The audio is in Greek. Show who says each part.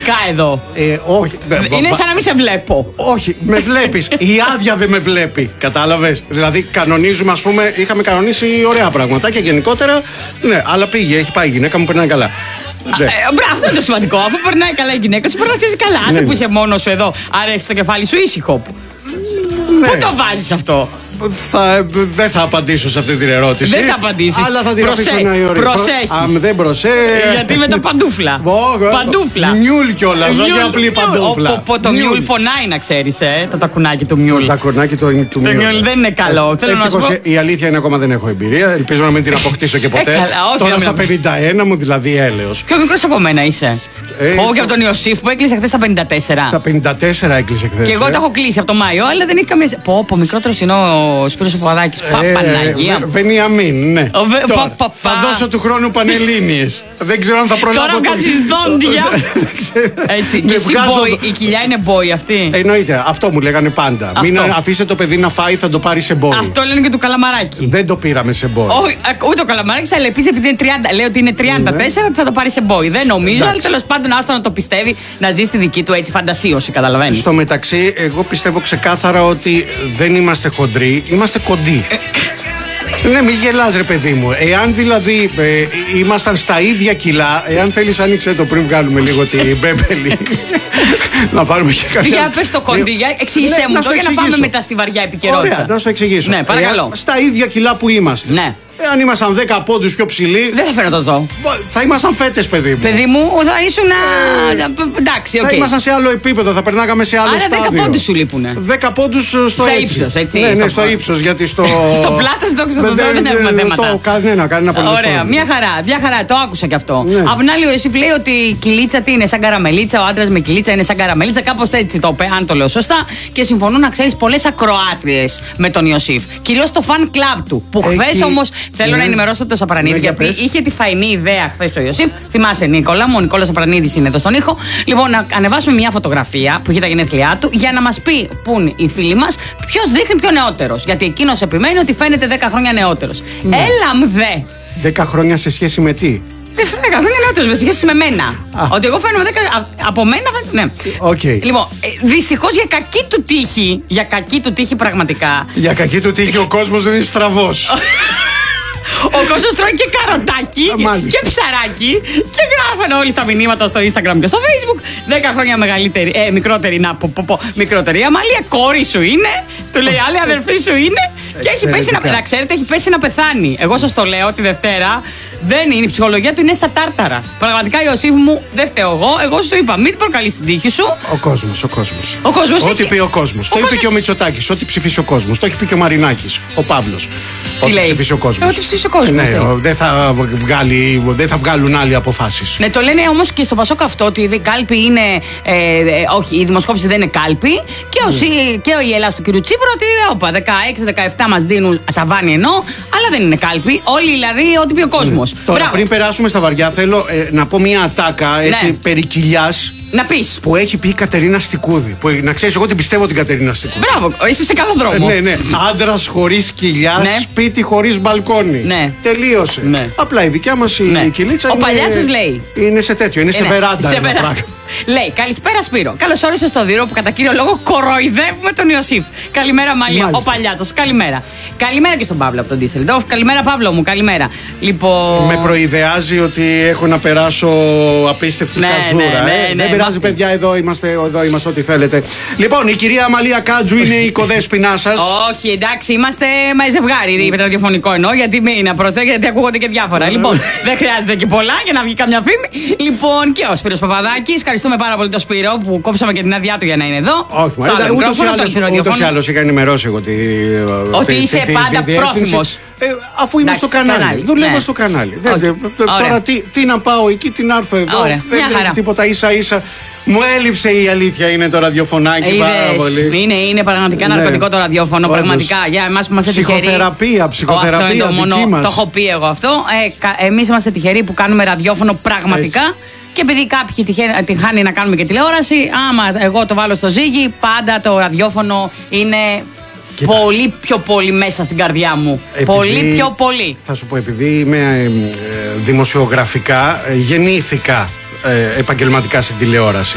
Speaker 1: Εδώ.
Speaker 2: Όχι.
Speaker 1: Είναι σαν να μην σε βλέπω.
Speaker 2: Όχι, με βλέπεις. Η άδεια δεν με βλέπει. Κατάλαβες. Δηλαδή, κανονίζουμε, ας πούμε, είχαμε κανονίσει ωραία πραγματάκια γενικότερα. Ναι, αλλά πήγε, έχει πάει η γυναίκα μου, περνάει καλά.
Speaker 1: Μπράβο, αυτό είναι το σημαντικό. Αφού περνάει καλά η γυναίκα σου, περνάει καλά. Άσε που είσαι μόνος σου εδώ, άρα έχεις το κεφάλι σου ήσυχο. Πού το βάζεις αυτό?
Speaker 2: Δεν θα απαντήσω σε αυτή την ερώτηση.
Speaker 1: Δεν θα απαντήσεις.
Speaker 2: Αλλά θα την αφήσω να ιωρεί.
Speaker 1: Προσέχεις.
Speaker 2: Δεν προσέχεις.
Speaker 1: Γιατί με το παντούφλα. Παντούφλα.
Speaker 2: Μιούλ κιόλας, όχι απλή παντούφλα.
Speaker 1: Το μιούλ πονάει, να ξέρεις, το τακουνάκι του μιούλ.
Speaker 2: Το τακουνάκι του μιούλ.
Speaker 1: Το μιούλ δεν είναι καλό.
Speaker 2: Ευτυχώς η αλήθεια είναι ακόμα δεν έχω εμπειρία. Ελπίζω να μην την αποκτήσω και ποτέ. Τώρα στα 51 μου δηλαδή έλεος.
Speaker 1: Πιο μικρός από μένα είσαι. Εγώ και από τον Ιωσήφ που έκλεισε χθες τα 54.
Speaker 2: Τα 54 έκλεισε χθες.
Speaker 1: Και εγώ τα έχω κλείσει από το Μάιο, αλλά δεν έχει καμία. Πω, μικρότερος είναι ο Σπύρος ο Παπαδάκης. Παναγία.
Speaker 2: Βενιαμίν, ναι. Θα δώσω του χρόνου Πανελλήνιες. Δεν ξέρω αν θα προλάβω.
Speaker 1: Τώρα βγάζεις δόντια. Έτσι. Και εσύ η κοιλιά είναι μπόι αυτή.
Speaker 2: Εννοείται. Αυτό μου λέγανε πάντα. Μην αφήσει το παιδί να φάει, θα το πάρει σε μπόι.
Speaker 1: Αυτό λένε και του Καλαμαράκη.
Speaker 2: Δεν το πήραμε σε μπόι.
Speaker 1: Ούτε ο Καλαμαράκης, αλλά επίσης επειδή είναι 30, λέει ότι είναι 34, θα το πάρει σε μπόι. Δεν νομίζω, αλλά τέλος πάντων άστο να το πιστεύει, να ζει στη δική του έτσι φαντασίωση, καταλαβαίνεις.
Speaker 2: Στο μεταξύ, εγώ πιστεύω ξεκάθαρα ότι δεν είμαστε χοντροί, είμαστε κοντοί. Ναι, μη γελάς ρε παιδί μου. Εάν δηλαδή ήμασταν στα ίδια κιλά, εάν θέλεις άνοιξε το πριν βγάλουμε λίγο την μπέμπελη. Να πάρουμε και κάποια.
Speaker 1: Για πες το κοντί, εξήγησέ μου το για να πάμε μετά στη βαριά επικαιρότητα.
Speaker 2: Ωραία, να σου εξηγήσω.
Speaker 1: Ναι, παρακαλώ.
Speaker 2: Στα ίδια κιλά που είμαστε.
Speaker 1: Ναι.
Speaker 2: Αν ήμασταν 10 πόντους πιο ψηλοί.
Speaker 1: Δεν θα φέρω το δω.
Speaker 2: Θα ήμασταν φέτες, παιδί μου.
Speaker 1: Παιδί μου, θα ήσουν. Εντάξει, οκ.
Speaker 2: Θα ήμασταν σε άλλο επίπεδο, θα περνάγαμε σε άλλο στάδιο.
Speaker 1: Άρα 10 πόντους σου λείπουνε.
Speaker 2: 10 πόντους στο
Speaker 1: ύψος, έτσι.
Speaker 2: Ναι, στο ύψος, γιατί στο.
Speaker 1: Στο πλάτος, δόξα τω Θεώ, δεν έχουμε θέματα.
Speaker 2: Κανένα πολύ.
Speaker 1: Ωραία, μια χαρά, το άκουσα κι αυτό. Απ' την άλλη, ο Ιωσήφ λέει ότι η κυλίτσα τι είναι, σαν καραμελίτσα, ο άντρας με κυλίτσα είναι σαν καραμελίτσα, κάπως έτσι το είπε, αν το λέω σωστά. Και συμφωνούν να ξέρεις πολλές ακροάτριες με τον Ιωσήφ. Κυρίως στο fan club του. Που χθες όμως θέλω να ενημερώσω το Σαπρανίδη, γιατί είχε τη φαϊνή ιδέα χθες ο Ιωσήφ. Θυμάσαι, Νίκολα μου, ο Νικόλας Σαπρανίδης είναι εδώ στον ήχο. Λοιπόν, να ανεβάσουμε μια φωτογραφία που είχε τα γενέθλιά του για να μας πει πού είναι οι φίλοι μας ποιος δείχνει πιο νεότερος. Γιατί εκείνος επιμένει ότι φαίνεται 10 χρόνια νεότερος. Ναι. Έλα μδε!
Speaker 2: 10 χρόνια σε σχέση με τι?
Speaker 1: 10 χρόνια νεότερος σε σχέση με μένα. Ότι εγώ φαίνομαι 10 από μένα. Ναι.
Speaker 2: Okay.
Speaker 1: Λοιπόν, δυστυχώς για κακή του τύχη πραγματικά. Για κακή του τύχη
Speaker 2: ο κόσμος δεν είναι στραβός.
Speaker 1: Ο κόσμος τρώει και καροτάκι και ψαράκι και γράφανε όλοι στα μηνύματα στο Instagram και στο Facebook 10 χρόνια μικρότερη, μικρότερη. Η Αμαλία κόρη σου είναι, του λέει άλλη αδερφή σου είναι και έχει πέσει να ξέρετε, έχει πέσει να πεθάνει. Εγώ σας το λέω τη Δευτέρα, δεν είναι, η ψυχολογία του είναι στα τάρταρα. Πραγματικά Ιωσήφ μου, δεν φταίω εγώ σου το είπα, μην προκαλείς την τύχη σου.
Speaker 2: Ο κόσμος.
Speaker 1: Ό,τι
Speaker 2: πει ο κόσμος. Το είπε και ο Μητσοτάκης, ό,τι ψηφίσει ο κόσμος. Το έχει πει και ο Μαρινάκης, ο Παύλος. Ό,τι ψηφίσει ο κόσμος. Ναι, δεν θα βγάλουν άλλοι αποφάσεις.
Speaker 1: Ναι, το λένε όμως και στο Πασόκ αυτό ότι η κάλπη είναι. Όχι, η δημοσκόπηση δεν είναι κάλπη. Και η Ελλάδα του κ. Τσίπρα ότι 16-17 μας δίνουν σαβάνι ενώ, αλλά δεν είναι κάλπη. Όλοι δηλαδή, ό,τι πει ο κόσμος.
Speaker 2: Τώρα, πριν περάσουμε στα βαριά, θέλω να πω μια ατάκα έτσι περί κοιλιάς.
Speaker 1: Να πεις.
Speaker 2: Που έχει πει η Κατερίνα Στικούδη. Που, να ξέρεις, εγώ την πιστεύω την Κατερίνα Στικούδη.
Speaker 1: Μπράβο, είσαι σε καλό δρόμο.
Speaker 2: Ναι. Άντρας χωρίς κοιλιά, σπίτι χωρίς μπαλκόνι.
Speaker 1: Ναι.
Speaker 2: Τελείωσε.
Speaker 1: Ναι.
Speaker 2: Απλά η δικιά μας η κυλίτσα
Speaker 1: ο Παλιάτσος λέει.
Speaker 2: Είναι σε τέτοιο, είναι σε βεράντα.
Speaker 1: Λέει, καλησπέρα Σπύρο. Καλώς όρισες στο Δήρο που κατά κύριο λόγο κοροϊδεύουμε τον Ιωσήφ. Καλημέρα Μαλία, ο Παλιάτος. Καλημέρα. Καλημέρα και στον Παύλο από τον Ντίσσελντορφ. Καλημέρα Παύλο μου, καλημέρα. Λοιπόν.
Speaker 2: Με προειδεάζει ότι έχω να περάσω απίστευτη καζούρα. Δεν πειράζει, παιδιά, εδώ είμαστε ό,τι θέλετε. Λοιπόν, η κυρία Αμαλία Κάτζου είναι η οικοδέσποινά σας.
Speaker 1: Όχι, εντάξει, είμαστε ζευγάρι ραδιοφωνικό εννοώ, γιατί μην είναι προσθέτει, γιατί ακούγονται και διάφορα. Λοιπόν, δεν χρειάζεται και πολλά για να βγει καμιά φήμη. Λοιπόν, και ο Σπύρος Παπαδάκης. Ευχαριστούμε πάρα πολύ τον Σπύρο που κόψαμε και την άδειά του για να είναι εδώ.
Speaker 2: Όχι, ούτως ή άλλως είχα ενημερώσει εγώ
Speaker 1: ότι είσαι πάντα πρόθυμος.
Speaker 2: Αφού είμαι στο κανάλι. Δουλεύω στο κανάλι. Τώρα τι να πάω εκεί, τι να έρθω εδώ. Δεν είναι τίποτα, ίσα-ίσα. Μου έλειψε η αλήθεια, είναι το ραδιοφωνάκι πάρα πολύ.
Speaker 1: Είναι πραγματικά ναρκωτικό το ραδιόφωνο. Πραγματικά για εμάς που είμαστε τυχεροί.
Speaker 2: Ψυχοθεραπεία δική μας.
Speaker 1: Το έχω πει εγώ αυτό. Εμείς είμαστε τυχεροί που κάνουμε ραδιόφωνο πραγματικά. Και επειδή κάποιοι τυχάνει να κάνουμε και τηλεόραση, άμα εγώ το βάλω στο ζύγι, πάντα το ραδιόφωνο είναι πολύ πιο πολύ μέσα στην καρδιά μου. Πολύ πιο πολύ.
Speaker 2: Θα σου πω, επειδή είμαι δημοσιογραφικά, γεννήθηκα επαγγελματικά στην τηλεόραση.